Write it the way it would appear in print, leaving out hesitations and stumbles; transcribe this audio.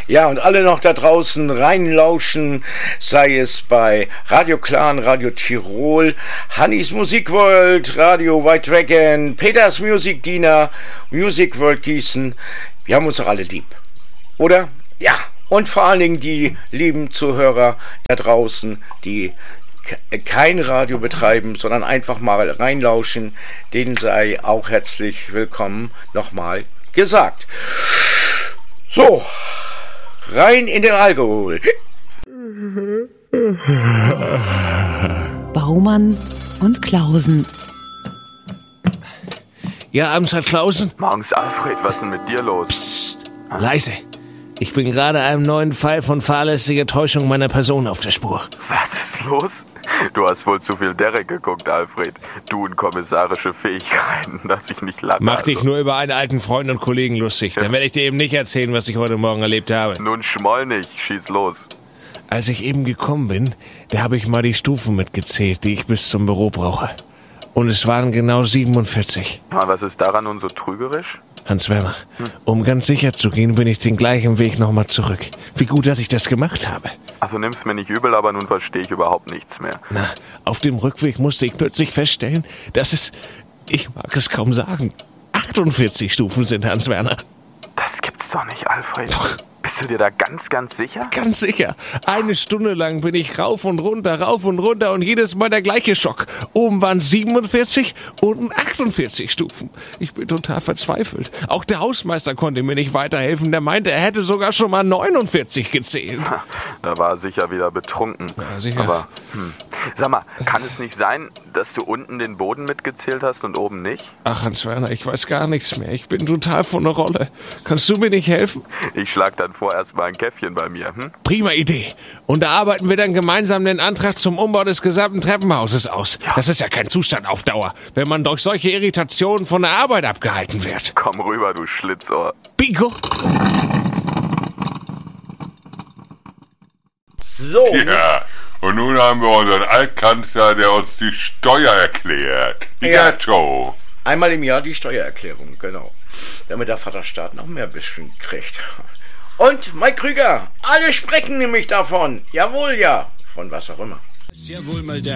Ja, und alle noch da draußen reinlauschen, sei es bei Radio Clan, Radio Tirol, Hannis Musikworld, Radio White Dragon, Peters Musikdiener, Music World Gießen. Wir haben uns doch alle lieb, oder? Ja, und vor allen Dingen die lieben Zuhörer da draußen, die kein Radio betreiben, sondern einfach mal reinlauschen, denen sei auch herzlich willkommen nochmal gesagt. So, rein in den Alkohol. Baumann und Klausen. Ja, abends hat Klausen. Morgens Alfred, was ist denn mit dir los? Psst, leise. Ich bin gerade einem neuen Fall von fahrlässiger Täuschung meiner Person auf der Spur. Was ist los? Du hast wohl zu viel Derek geguckt, Alfred. Du und kommissarische Fähigkeiten, dass ich nicht lache. Mach dich nur über einen alten Freund und Kollegen lustig. Dann werde ich dir eben nicht erzählen, was ich heute Morgen erlebt habe. Nun schmoll nicht, schieß los. Als ich eben gekommen bin, da habe ich mal die Stufen mitgezählt, die ich bis zum Büro brauche. Und es waren genau 47. Was ist daran nun so trügerisch? Hans-Werner, um ganz sicher zu gehen, bin ich den gleichen Weg nochmal zurück. Wie gut, dass ich das gemacht habe. Also nimm's mir nicht übel, aber nun verstehe ich überhaupt nichts mehr. Na, auf dem Rückweg musste ich plötzlich feststellen, dass es, ich mag es kaum sagen, 48 Stufen sind, Hans-Werner. Das gibt's doch nicht, Alfred. Doch. Bist du dir da ganz, ganz sicher? Ganz sicher. Eine Stunde lang bin ich rauf und runter und jedes Mal der gleiche Schock. Oben waren 47, unten 48 Stufen. Ich bin total verzweifelt. Auch der Hausmeister konnte mir nicht weiterhelfen. Der meinte, er hätte sogar schon mal 49 gezählt. Da war er sicher wieder betrunken. Ja, sicher. Aber, Sag mal, kann es nicht sein, dass du unten den Boden mitgezählt hast und oben nicht? Ach, Hans-Werner, ich weiß gar nichts mehr. Ich bin total von der Rolle. Kannst du mir nicht helfen? Ich schlag dann vorerst mal ein Käffchen bei mir, Prima Idee. Und da arbeiten wir dann gemeinsam den Antrag zum Umbau des gesamten Treppenhauses aus. Ja. Das ist ja kein Zustand auf Dauer, wenn man durch solche Irritationen von der Arbeit abgehalten wird. Komm rüber, du Schlitzohr. Bingo! So. Ja, und nun haben wir unseren Altkanzler, der uns die Steuer erklärt. Ja, Joe. Einmal im Jahr die Steuererklärung, genau. Damit der Vaterstaat noch mehr bisschen kriegt. Und Mike Krüger, alle sprechen nämlich davon. Jawohl, ja. Von was auch immer. Ist ja wohl mal der